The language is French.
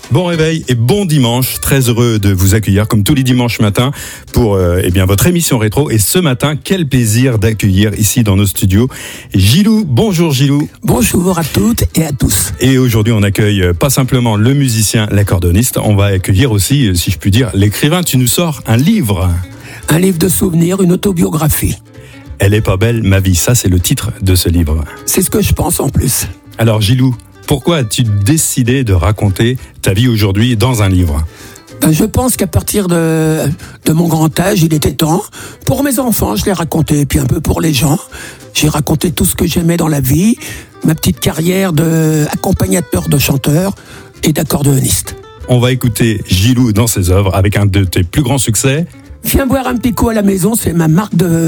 Bon réveil et bon dimanche. Très heureux de vous accueillir comme tous les dimanches matins pour votre émission rétro. Et ce matin, quel plaisir d'accueillir ici dans nos studios Gilou. Bonjour Gilou. Bonjour à toutes et à tous. Et aujourd'hui, on accueille pas simplement le musicien, l'accordéoniste, on va accueillir aussi, si je puis dire, l'écrivain. Tu nous sors un livre. Un livre de souvenirs, une autobiographie. Elle est pas belle, ma vie. Ça, c'est le titre de ce livre. C'est ce que je pense en plus. Alors Gilou, pourquoi as-tu décidé de raconter ta vie aujourd'hui dans un livre ? Je pense qu'à partir de mon grand âge, il était temps. Pour mes enfants, je l'ai raconté, et puis un peu pour les gens. J'ai raconté tout ce que j'aimais dans la vie, ma petite carrière d'accompagnateur de chanteur et d'accordéoniste. On va écouter Gilou dans ses œuvres avec un de tes plus grands succès. Viens boire un petit coup à la maison, c'est ma marque